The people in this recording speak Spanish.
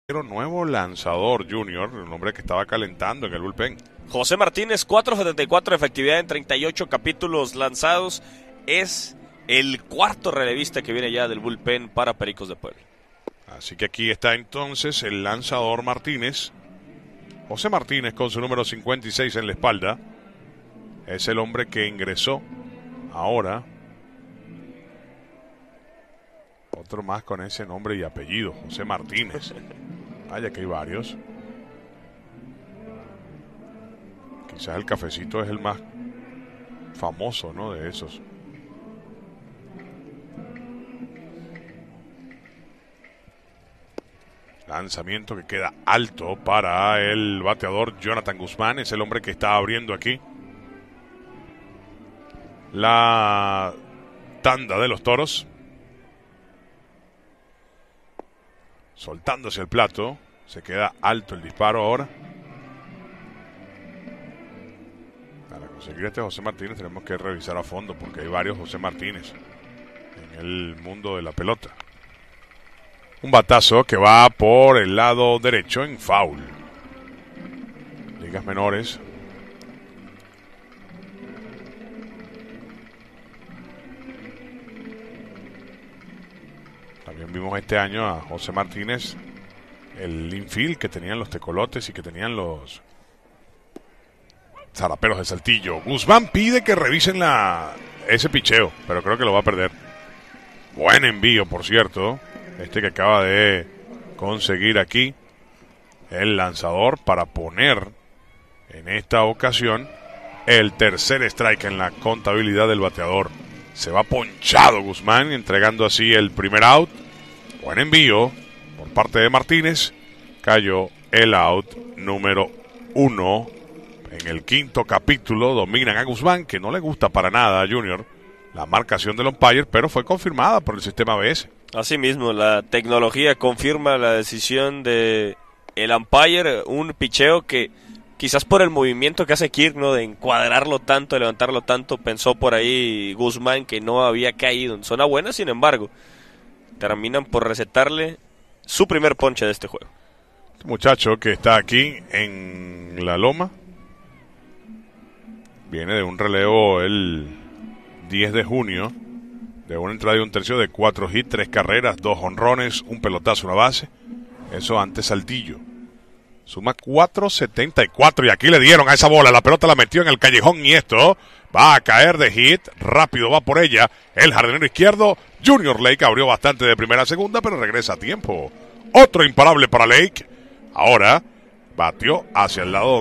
Nuevo lanzador Junior, el hombre que estaba calentando en el bullpen. José Martínez, 4.74 de efectividad en 38 capítulos lanzados. Es el cuarto relevista que viene ya del bullpen para Pericos de Puebla. Así que aquí está entonces el lanzador Martínez. José Martínez con su número 56 en la espalda. Es el hombre que ingresó ahora. Otro más con ese nombre y apellido, José Martínez. Vaya que hay varios. Quizás el cafecito es el más famoso, ¿no? De esos. Lanzamiento que queda alto para el bateador Jonathan Guzmán. Es el hombre que está abriendo aquí la tanda de los Toros. Soltándose el plato. Se queda alto el disparo ahora. Para conseguir este José Martínez tenemos que revisar a fondo, porque hay varios José Martínez en el mundo de la pelota. Un batazo que va por el lado derecho en foul. Ligas menores. También vimos este año a José Martínez, el infield que tenían los tecolotes y que tenían los zaraperos de Saltillo. Guzmán pide que revisen ese picheo, pero creo que lo va a perder. Buen envío, por cierto, este que acaba de conseguir aquí el lanzador para poner en esta ocasión el tercer strike en la contabilidad del bateador. Se va ponchado Guzmán, entregando así el primer out. Buen envío por parte de Martínez. Cayó el out número 1. En el quinto capítulo dominan a Guzmán, que no le gusta para nada a Junior la marcación del umpire, pero fue confirmada por el sistema ABS. Asimismo, la tecnología confirma la decisión de el umpire, un picheo que quizás por el movimiento que hace Kirk, ¿no?, de encuadrarlo tanto, de levantarlo tanto, pensó por ahí Guzmán que no había caído en zona buena. Sin embargo, terminan por recetarle su primer ponche de este juego. Este muchacho que está aquí en la loma viene de un relevo el 10 de junio, de una entrada y un tercio de 4 hits, 3 carreras, 2 jonrones, un pelotazo, una base. Eso ante Saltillo. Suma 4.74 y aquí le dieron a esa bola. La pelota la metió en el callejón y esto va a caer de hit. Rápido va por ella el jardinero izquierdo. Junior Lake abrió bastante de primera a segunda, pero regresa a tiempo. Otro imparable para Lake. Ahora batió hacia el lado